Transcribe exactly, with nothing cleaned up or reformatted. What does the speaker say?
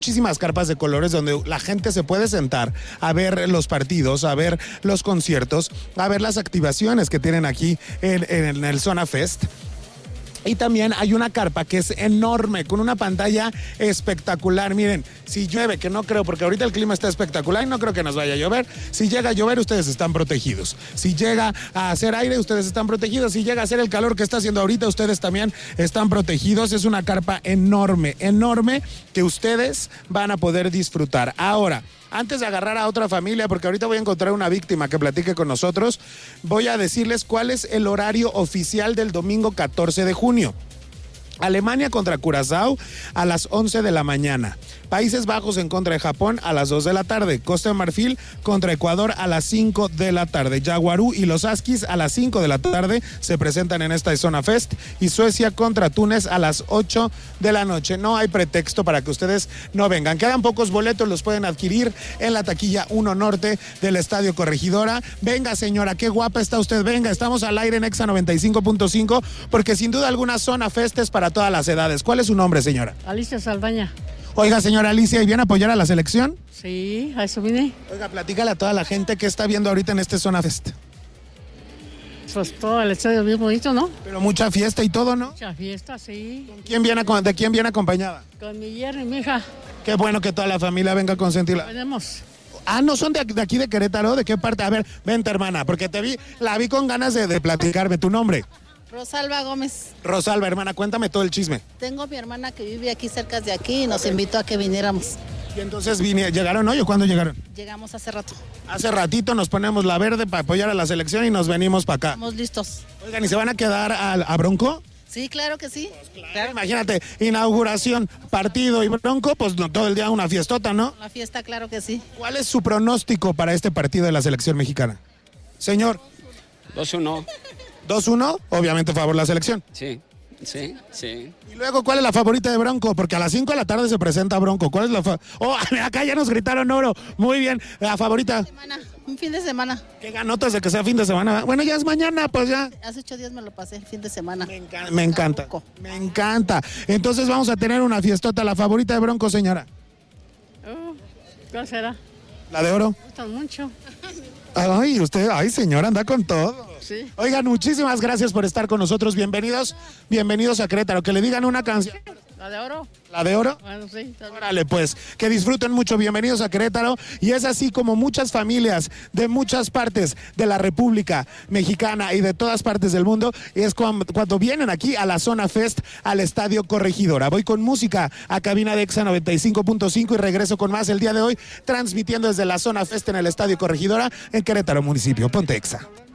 muchísimas carpas de colores donde la gente se puede sentar a ver los partidos, a ver los conciertos, a ver las activaciones que tienen aquí en, en el Zona Fest. Y también hay una carpa que es enorme, con una pantalla espectacular. Miren, si llueve, que no creo, porque ahorita el clima está espectacular y no creo que nos vaya a llover. Si llega a llover, ustedes están protegidos. Si llega a hacer aire, ustedes están protegidos. Si llega a hacer el calor que está haciendo ahorita, ustedes también están protegidos. Es una carpa enorme, enorme, que ustedes van a poder disfrutar. Ahora, antes de agarrar a otra familia, porque ahorita voy a encontrar una víctima que platique con nosotros, voy a decirles cuál es el horario oficial del domingo catorce de junio. Alemania contra Curazao a las once de la mañana. Países Bajos en contra de Japón a las dos de la tarde. Costa de Marfil contra Ecuador a las cinco de la tarde. Yaguarú y los Askis a las cinco de la tarde se presentan en esta Zona Fest. Y Suecia contra Túnez a las ocho de la noche. No hay pretexto para que ustedes no vengan. Quedan pocos boletos, los pueden adquirir en la taquilla uno Norte del Estadio Corregidora. Venga, señora, qué guapa está usted. Venga, estamos al aire en Exa noventa y cinco punto cinco, porque sin duda alguna Zona Fest es para todas las edades. ¿Cuál es su nombre, señora? Alicia Saldaña. Oiga, señora Alicia, ¿y viene a apoyar a la selección? Sí, a eso vine. Oiga, platícale a toda la gente que está viendo ahorita en este Zona Fest. Pues todo el estadio bien bonito, ¿no? Pero mucha fiesta y todo, ¿no? Mucha fiesta, sí. ¿Quién viene, ¿De quién viene acompañada? Con mi yerno y mi hija. Qué bueno que toda la familia venga a consentirla. Venimos. Ah, ¿no son de aquí, de aquí de Querétaro? ¿De qué parte? A ver, vente, hermana, porque te vi, la vi con ganas de, de platicarme. ¿Tu nombre? Rosalba Gómez. Rosalba, hermana, cuéntame todo el chisme. Tengo mi hermana que vive aquí cerca de aquí y nos invitó a que viniéramos. Y entonces vine, ¿llegaron hoy o cuándo llegaron? Llegamos hace rato. Hace ratito nos ponemos la verde para apoyar a la selección y nos venimos para acá. Estamos listos. Oigan, ¿y se van a quedar a, a Bronco? Sí, claro que sí. Pues claro. Claro. Imagínate, inauguración, partido y Bronco, pues no, todo el día una fiestota, ¿no? La fiesta, claro que sí. ¿Cuál es su pronóstico para este partido de la selección mexicana? Señor. dos uno. dos uno, obviamente favor la selección. Sí, sí, sí. Y luego, ¿cuál es la favorita de Bronco? Porque a las cinco de la tarde se presenta Bronco. ¿Cuál es la fa... Oh, acá ya nos gritaron oro. Muy bien, la favorita. Semana, un fin de semana. Qué ganotas de que sea fin de semana. Bueno, ya es mañana, pues ya. Hace ocho días me lo pasé el fin de semana. Me, enca me encanta, me encanta. Entonces vamos a tener una fiestota. La favorita de Bronco, señora. Uh, ¿Cuál será? ¿La de oro? Me gustan mucho. Ay, usted, ay, señora, anda con todo. Sí. Oigan, muchísimas gracias por estar con nosotros. Bienvenidos, bienvenidos a Querétaro. Que le digan una canción. ¿La de oro? ¿La de oro? Bueno, sí. Órale, pues, que disfruten mucho. Bienvenidos a Querétaro. Y es así como muchas familias de muchas partes de la República Mexicana y de todas partes del mundo, es cuando, cuando vienen aquí a la Zona Fest, al Estadio Corregidora. Voy con música a cabina de Exa noventa y cinco punto cinco y regreso con más el día de hoy, transmitiendo desde la Zona Fest en el Estadio Corregidora en Querétaro, municipio. Ponte Exa.